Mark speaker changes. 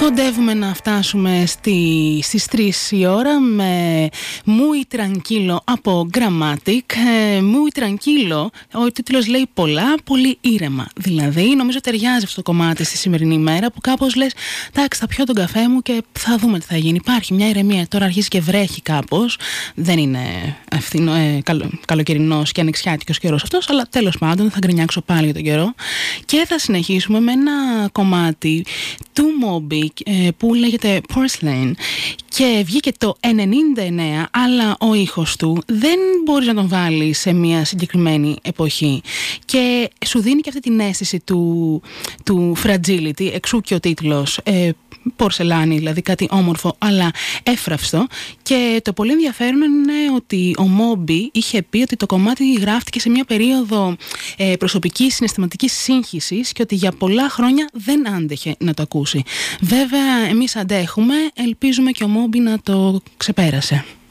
Speaker 1: Κοντεύουμε να φτάσουμε στις 3 η ώρα με Muy Tranquilo από Grammatic. Muy Tranquilo, ο τίτλος λέει πολλά, πολύ ήρεμα. Δηλαδή, νομίζω ταιριάζει αυτό το κομμάτι στη σημερινή ημέρα που κάπως λες, εντάξει, θα πιω τον καφέ μου και θα δούμε τι θα γίνει. Υπάρχει μια ηρεμία. Τώρα αρχίζει και βρέχει κάπως. Δεν είναι καλοκαιρινός και ανοιξιάτικος καιρός αυτός, αλλά τέλος πάντων θα γκρινιάξω πάλι για τον καιρό. Και θα συνεχίσουμε με ένα κομμάτι του Moby που λέγεται Porcelain και βγήκε το 99, αλλά ο ήχος του δεν μπορείς να τον βάλεις σε μια συγκεκριμένη εποχή και σου δίνει και αυτή την αίσθηση του fragility, εξού και ο τίτλος πορσελάνη, δηλαδή κάτι όμορφο αλλά εύθραυστο. Και το πολύ ενδιαφέρον είναι ότι ο Moby είχε πει ότι το κομμάτι γράφτηκε σε μια περίοδο προσωπικής συναισθηματικής σύγχυσης και ότι για πολλά χρόνια δεν άντεχε να το ακούσει. Βέβαια εμείς αντέχουμε, ελπίζουμε και ο Moby να το ξεπέρασε.